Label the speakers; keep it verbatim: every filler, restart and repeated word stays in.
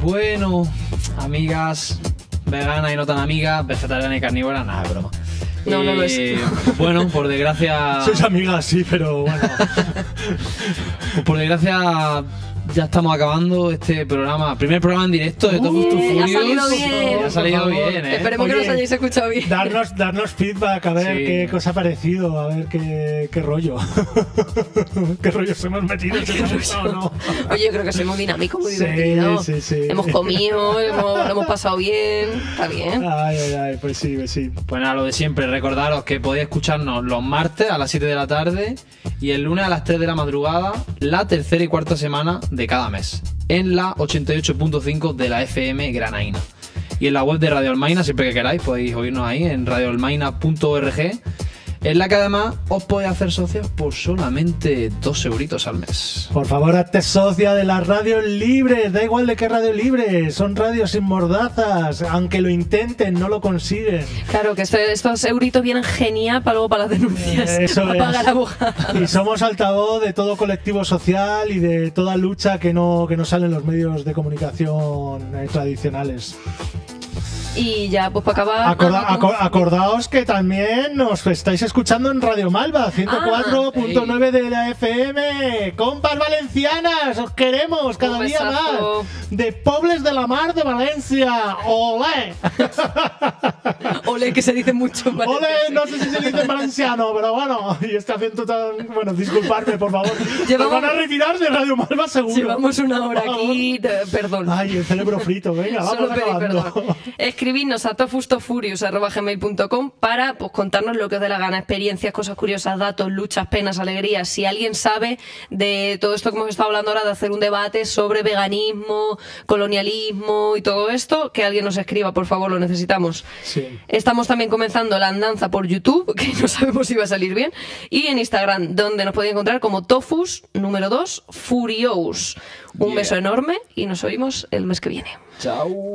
Speaker 1: Bueno, amigas veganas y no tan amigas, vegetarianas y carnívoras, nada, es broma.
Speaker 2: No, no lo es.
Speaker 1: Eh, bueno, por desgracia...
Speaker 3: Sois amigas, sí, pero bueno.
Speaker 1: Pues por desgracia ya estamos acabando este programa, primer programa en directo de Tofu to Furious.
Speaker 2: Ha salido bien.
Speaker 1: Ha salido
Speaker 3: Por favor.
Speaker 1: bien, ¿eh?
Speaker 2: Esperemos
Speaker 3: Oye,
Speaker 2: que los hayáis escuchado bien.
Speaker 3: Darnos, darnos feedback, a ver
Speaker 1: Sí.
Speaker 3: qué cosa ha parecido, a ver qué, qué rollo. qué rollo se hemos metido, si hemos gustado o no.
Speaker 2: Oye, yo creo que soy muy dinámico, muy
Speaker 3: Sí,
Speaker 2: divertido.
Speaker 3: sí, sí.
Speaker 2: Hemos comido, hemos, lo hemos pasado bien. Está bien.
Speaker 3: Ay, ay, ay, pues sí, pues sí.
Speaker 1: Pues nada, lo de siempre, recordaros que podéis escucharnos los martes a las siete de la tarde y el lunes a las tres de la madrugada, la tercera y cuarta semana de cada mes, en la ochenta y ocho punto cinco de la F M Granaína. Y en la web de Radio Almaina, siempre que queráis, podéis oírnos ahí en radio almaina punto org, en la que además os podéis hacer socios por solamente dos euritos al mes.
Speaker 3: Por favor, hazte socia de las radios libres, da igual de qué radio libre, son radios sin mordazas, aunque lo intenten, no lo consiguen.
Speaker 2: Claro, que este- estos euritos vienen genial para luego para las denuncias.
Speaker 3: Eso
Speaker 2: para
Speaker 3: es.
Speaker 2: pagar abogados.
Speaker 3: Y somos altavoz de todo colectivo social y de toda lucha que no, que no sale en los medios de comunicación eh, tradicionales.
Speaker 2: Y ya, pues para acabar.
Speaker 3: Acorda- aco- acordaos que también nos estáis escuchando en Radio Malva, ciento cuatro punto nueve de la F M. Compas valencianas, os queremos cada
Speaker 2: Un
Speaker 3: día
Speaker 2: besazo.
Speaker 3: más. De Pobles de la Mar de Valencia. ¡Olé!
Speaker 2: Ole, que se dice mucho más.
Speaker 3: ¡Olé! No sé si se dice en valenciano, pero bueno. Y este acento tan... Bueno, disculpadme, por favor.
Speaker 2: Llevamos-
Speaker 3: Nos van a retirar de Radio Malva seguro.
Speaker 2: Llevamos una hora
Speaker 3: Por favor.
Speaker 2: aquí. te- Perdón.
Speaker 3: Ay, el cerebro frito. Venga,
Speaker 2: Solo
Speaker 3: vamos
Speaker 2: pedí
Speaker 3: acabando.
Speaker 2: perdón. Escribidnos a tofustofurious arroba gmail punto com para pues, contarnos lo que os dé la gana, experiencias, cosas curiosas, datos, luchas, penas, alegrías. Si alguien sabe de todo esto que hemos estado hablando ahora, de hacer un debate sobre veganismo, colonialismo y todo esto, que alguien nos escriba, por favor, lo necesitamos.
Speaker 3: Sí.
Speaker 2: Estamos también comenzando la andanza por YouTube, que no sabemos si va a salir bien, y en Instagram, donde nos podéis encontrar como Tofus número dos Furious. Un
Speaker 1: Yeah.
Speaker 2: beso enorme y nos oímos el mes que viene.
Speaker 1: Chao.